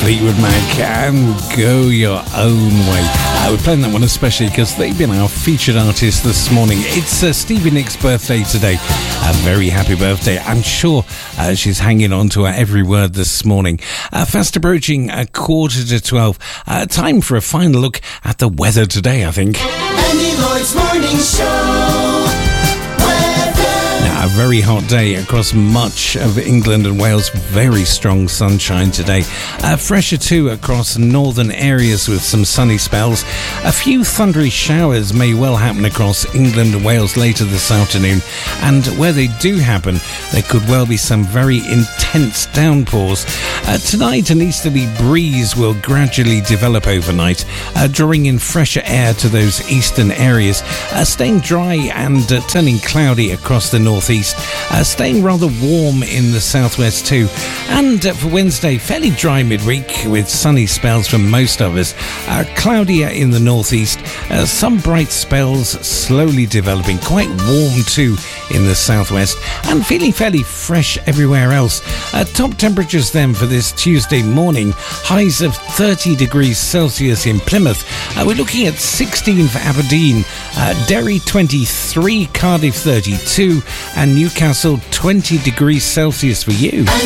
Fleetwood Mac and Go Your Own Way. We're playing that one especially because they've been our featured artist this morning. It's Stevie Nicks' birthday today. A very happy birthday. I'm sure she's hanging on to her every word this morning. Fast approaching 11:45. Time for a final look at the weather today, I think. Andy Lloyd's Morning Show. A very hot day across much of England and Wales. Very strong sunshine today. Fresher too across northern areas with some sunny spells. A few thundery showers may well happen across England and Wales later this afternoon. And where they do happen, there could well be some very intense downpours. Tonight, an easterly breeze will gradually develop overnight, drawing in fresher air to those eastern areas, staying dry and turning cloudy across the northeast. Staying rather warm in the southwest too. And for Wednesday, fairly dry midweek with sunny spells for most of us. Cloudier in the northeast. Some bright spells slowly developing. Quite warm too in the southwest. And feeling fairly fresh everywhere else. Top temperatures then for this Tuesday morning. Highs of 30 degrees Celsius in Plymouth. We're looking at 16 for Aberdeen. Derry 23, Cardiff 32, and Newcastle 20 degrees Celsius for you.